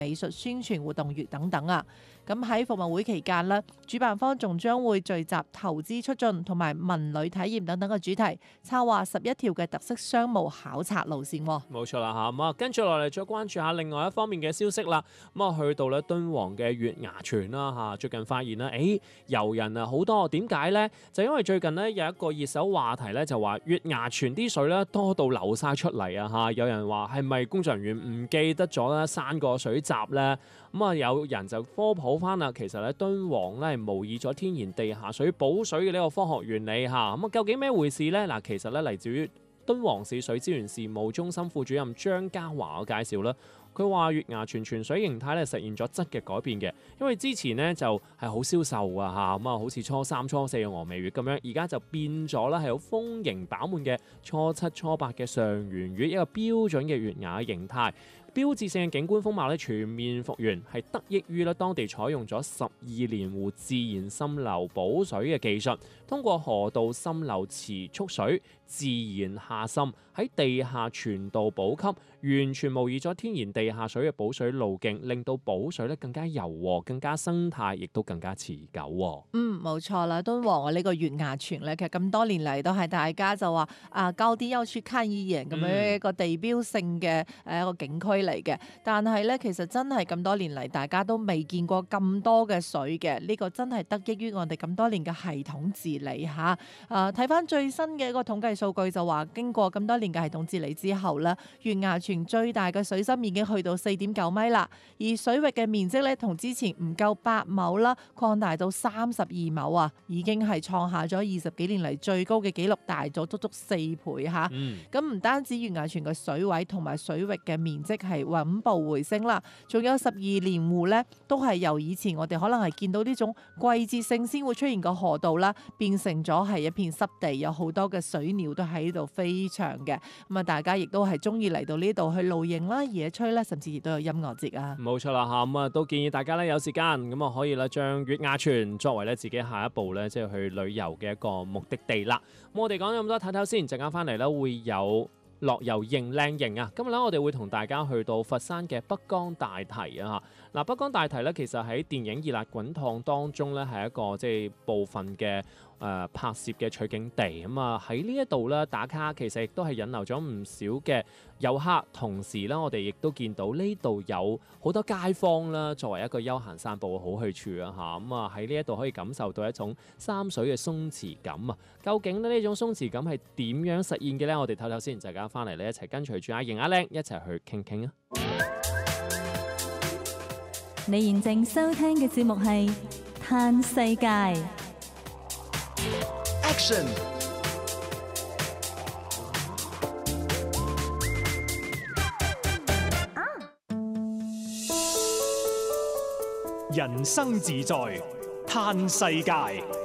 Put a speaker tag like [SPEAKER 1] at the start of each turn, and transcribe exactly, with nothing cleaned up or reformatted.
[SPEAKER 1] 美術宣傳活動月等等啊。咁喺服務會期間呢，主辦方仲將會聚集投資促進同埋文旅體驗等等嘅主題，策劃十一條嘅特色商務考察路線。
[SPEAKER 2] 冇錯啦嚇，咁啊跟住落嚟再關注下另外一方面嘅消息啦。咁啊去到咧敦煌嘅月牙泉啦嚇，最近發現啦，誒遊人啊好多，點解呢？就因為最近呢有一個熱搜話題咧，就話月牙泉啲水咧多到流晒出嚟啊嚇，有人話係咪工作人員唔記得咗咧閂個水閘呢？咁啊有人就科普翻啦，其實咧敦煌咧係模擬咗天然地下水補水嘅呢個科學原理嚇。咁啊究竟咩回事呢？嗱，其實咧嚟自於敦煌市水資源事務中心副主任張家華嘅介紹啦。佢話月牙泉泉水形態咧實現咗質嘅改變嘅，因為之前呢就係好消瘦啊嚇，咁啊好似初三初四嘅峨眉月咁樣，而家就變咗啦係好豐盈飽滿嘅初七初八嘅上元月，一個標準嘅月牙嘅形態。標誌性嘅景觀風貌咧全面復原，係得益於咧當地採用咗十二蓮湖自然滲流補水嘅技術，通過河道滲流池蓄水，自然下滲喺地下傳導補給，完全模擬咗天然地下水嘅補水路徑，令到補水咧更加柔和、更加生態，亦都更加持久。
[SPEAKER 1] 嗯，冇錯啦，敦煌啊呢個月牙泉咧，其實咁多年嚟都係大家就話啊高啲優處看一眼咁樣一個地標性嘅誒一個景區嚟嘅。但係咧，其實真係咁多年嚟，大家都未見過咁多嘅水嘅。呢、這個真係得益於我哋咁多年嘅系統治理嚇。誒睇翻最新嘅一個統計數據就話，經過咁多年嘅系統治理之後咧，月牙泉最大嘅水深已經去到四點九米啦，而水域嘅面積咧同之前唔夠八畝啦，擴大到三十二畝啊，已經係創下咗二十幾年嚟最高嘅紀錄，大咗足足四倍嚇。咁唔、嗯、單止月牙泉嘅水位同埋水域嘅面積係穩步回升啦，仲有十二蓮湖咧，都係由以前我哋可能係見到呢種季節性先會出現個河道啦，變成咗係一片濕地，有好多嘅水鳥都喺度飛翔嘅。咁啊，大家亦都係中意嚟到呢度去露營啦、野炊啦，甚至亦都有音樂節啊。
[SPEAKER 2] 冇錯啦嚇，咁啊都建議大家咧有時間咁啊可以咧將月牙泉作為咧自己下一步咧即係去旅遊嘅一個目的地啦。咁我哋講咗咁多睇睇先，陣間翻嚟咧會有樂遊認靚營啊！今日咧，我哋會同大家去到佛山嘅北江大堤啊！嗱，北江大堤咧，其實喺電影《熱辣滾燙》當中咧，係一個即係部分嘅誒、呃、拍攝嘅取景地咁啊！喺呢一度咧打卡，其實亦都係引流咗唔少嘅遊客。同時咧，我哋亦都見到呢度有好多街坊啦，作為一個休閒散步嘅好去處啊！嚇咁啊，喺呢一度可以感受到一種三水嘅鬆弛感啊！究竟咧呢種鬆弛感係點樣實現嘅咧？我哋睇睇先，陣間翻嚟咧一齊跟隨住阿瑩阿靚一齊去傾傾啊！
[SPEAKER 3] 你現正收聽嘅節目係《嘆世界》
[SPEAKER 4] Action， 人生自在嘆世界。